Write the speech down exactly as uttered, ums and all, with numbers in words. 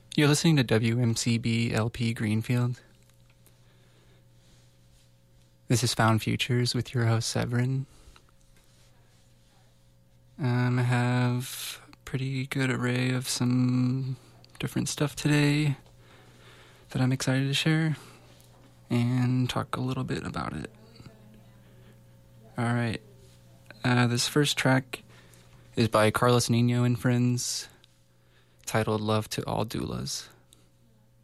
You're listening to W M C B L P Greenfield. This is Found Futures with your host, Severin. Um, I have a pretty good array of some different stuff today that I'm excited to share and talk a little bit about it. Alright, uh, this first track is by Carlos Nino and Friends, titled Love to All Doulas.